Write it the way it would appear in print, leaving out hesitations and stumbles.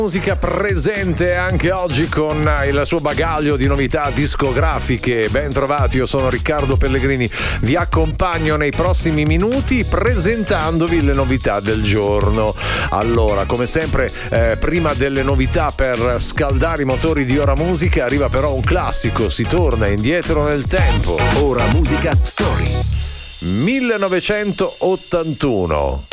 Musica presente anche oggi con il suo bagaglio di novità discografiche. Ben trovati, io sono Riccardo Pellegrini, vi accompagno nei prossimi minuti presentandovi le novità del giorno. Allora, come sempre, prima delle novità per scaldare i motori di Ora Musica arriva però un classico, si torna indietro nel tempo. Ora Musica Story 1981.